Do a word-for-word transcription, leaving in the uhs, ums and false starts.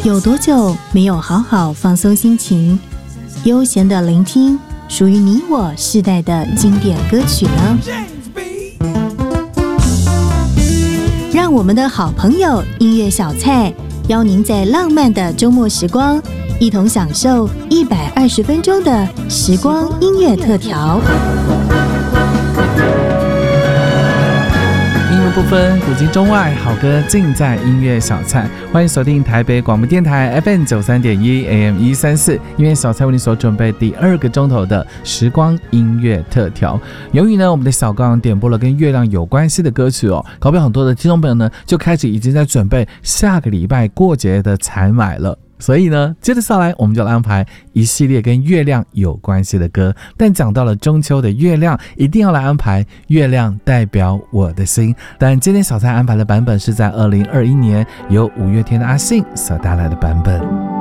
有多久没有好好放松心情，悠闲的聆听属于你我世代的经典歌曲呢？让我们的好朋友音乐小菜邀您在浪漫的周末时光，一同享受一百二十分钟的时光音乐特调。 音乐不分古今中外，好歌尽在音乐小菜。欢迎锁定台北广播电台 F M 九三点一 A M 一三四，音乐小菜为你所准备第二个钟头的时光音乐特调。由于呢，我们的小刚点播了跟月亮有关系的歌曲哦，搞不好很多的听众朋友呢就开始已经在准备下个礼拜过节的采买了。所以呢，接着下来我们就来安排一系列跟月亮有关系的歌，但讲到了中秋的月亮，一定要来安排月亮代表我的心。但今天小菜安排的版本是在二零二一年由五月天的阿信所带来的版本。